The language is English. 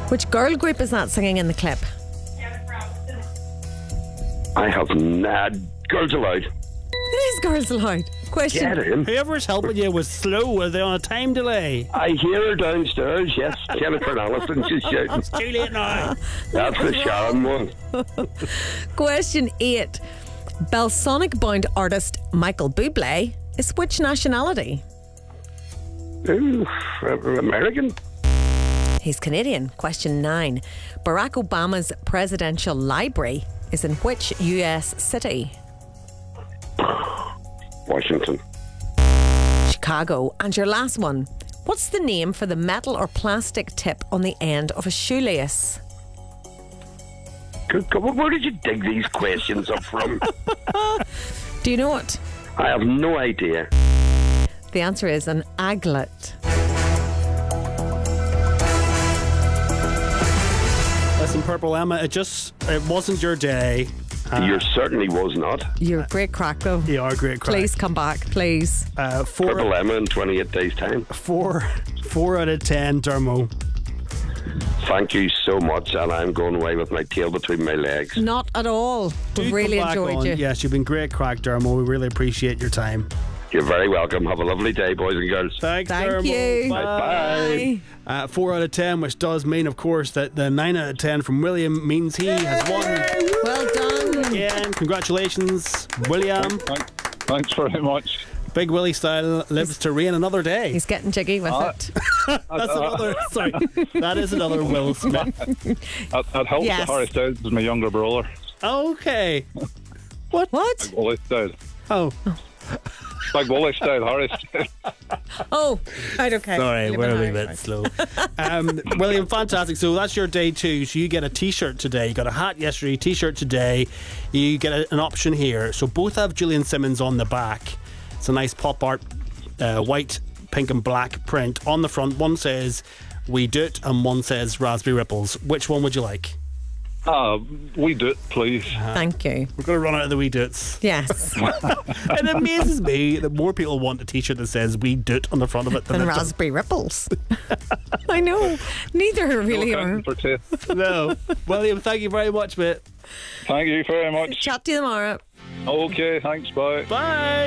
Which girl group is that singing in the clip? I have not. Girls Aloud. It is Girls Aloud. Question. Get him. Whoever's helping you was slow. Are they on a time delay? I hear her downstairs, yes. Jennifer Aniston, she's shouting. It's too late now. That's the Sharon one. Question 8. Belsonic-bound artist Michael Bublé is which nationality? Ooh, American? He's Canadian. Question 9. Barack Obama's presidential library is in which US city? Washington. Chicago. And your last one. What's the name for the metal or plastic tip on the end of a shoelace? Good God, where did you dig these questions up from? Do you know it? I have no idea. The answer is an aglet. Listen, Purple Emma, it wasn't your day. You certainly was not. You're a great crack, though. You are a great crack. Please come back, please. Purple Emma in 28 days' time. 4 out of 10, Dermo. Thank you so much, and I'm going away with my tail between my legs. Not at all. We've Do really come back enjoyed on. you. Yes, you've been great crack, Dermo. We really appreciate your time. You're very welcome. Have a lovely day, boys and girls. Thanks, Thank Dermo. you. Bye. 4 out of 10, which does mean, of course, that the 9 out of 10 from William means he has won. Well done. Again, congratulations, William. Thanks very much. Big Willie style lives to reign another day. He's getting jiggy with it. That is another Will Smith. That helps Yes. that Harry Styles is my younger brother. Okay. What? Willie Styles. Oh, Like Willie Styles, Harry Styles. Oh, right, okay. sorry, You've we're a been wee hired, bit slow. William, fantastic. So that's your day too. So you get a t-shirt today. You got a hat yesterday, t-shirt today. You get an option here. So both have Julian Simmons on the back. It's a nice pop art, white, pink and black print. On the front, one says "We Do It" and one says "Raspberry Ripples." Which one would you like? We do it, please. Thank you. We're going to run out of the "We Do It's." Yes. It amazes me that more people want a t-shirt that says "We Do It" on the front of it than And it does. raspberry ripples. I know. Neither really No are. accounting for taste. No. William, thank you very much, mate. Thank you very much. Chat to you tomorrow. Okay, thanks, bye. Bye.